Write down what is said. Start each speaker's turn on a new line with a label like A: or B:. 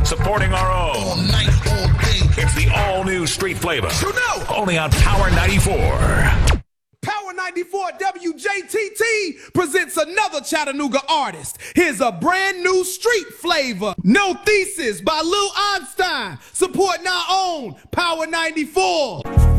A: supporting our own.
B: All night, all day.
A: It's the all-new Street Flavor.
B: You know.
A: Only on Power 94.
C: Power 94 WJTT presents another Chattanooga artist. Here's a brand new Street Flavor. No Thesis by Lil Einstein. Supporting our own Power 94.